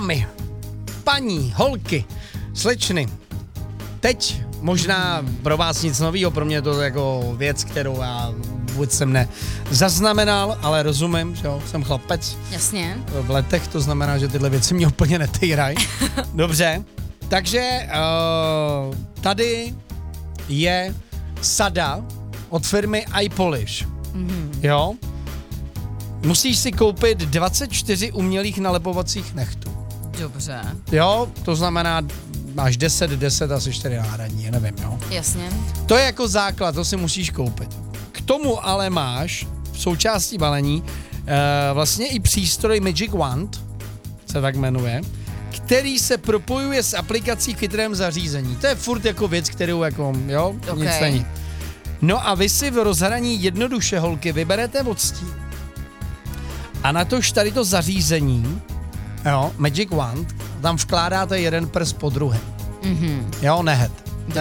dámy, paní, holky, slečny, teď možná pro vás nic novýho, pro mě je to jako věc, kterou já vůbec jsem nezaznamenal, ale rozumím, že jo, jsem chlapec. Jasně. V letech, to znamená, že tyhle věci mě úplně netýrají. Dobře, takže tady je sada od firmy iPolish. Jo? Musíš si koupit 24 umělých nalepovacích nechtů. Dobře. Jo, to znamená, máš 10 asi 4 náhradní, nevím, jo. Jasně. To je jako základ, to si musíš koupit. K tomu ale máš v součástí balení vlastně i přístroj Magic Wand, se tak jmenuje, který se propojuje s aplikací v chytrém zařízení. To je furt jako věc, kterou jako, jo, nic není. No a vy si v rozhraní jednoduše, holky, vyberete odstín. A na tož tady to zařízení, jo, Magic Wand, tam vkládáte jeden prst po druhém. Jo, nehet.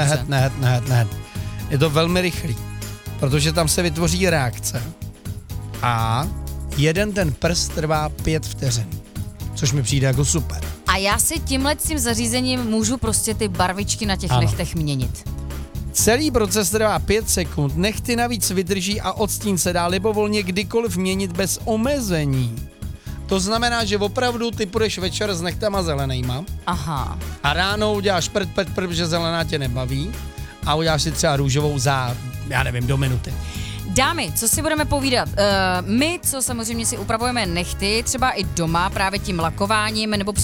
Je to velmi rychlý, protože tam se vytvoří reakce a jeden ten prst trvá 5 vteřin, což mi přijde jako super. A já si tímhletím zařízením můžu prostě ty barvičky na těch nechtech měnit. Celý proces trvá 5 sekund, nechty navíc vydrží a odstín se dá libovolně kdykoliv měnit bez omezení. To znamená, že opravdu ty půjdeš večer s nechtama zelenýma. Aha. A ráno uděláš prd, že zelená tě nebaví a uděláš si třeba růžovou za, já nevím, do minuty. Dámy, co si budeme povídat? My, co samozřejmě si upravujeme nechty, třeba i doma právě tím lakováním nebo